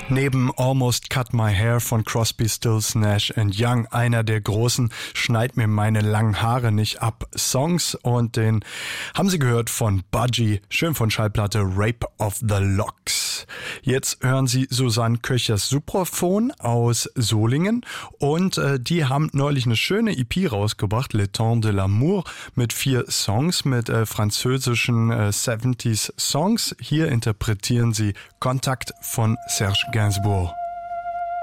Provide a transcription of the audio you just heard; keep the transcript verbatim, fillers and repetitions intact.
Neben Almost Cut My Hair von Crosby, Stills, Nash and Young, einer der großen Schneid mir meine langen Haare nicht ab Songs, und den haben Sie gehört von Budgie, schön von Schallplatte Rape of the Locks. Jetzt hören Sie Susanne Köchers Supraphon aus Solingen, und äh, die haben neulich eine schöne E P rausgebracht, Le Temps de l'Amour, mit vier Songs, mit äh, französischen äh, siebziger Songs. Hier interpretieren sie Kontakt von Serge Gainsbourg.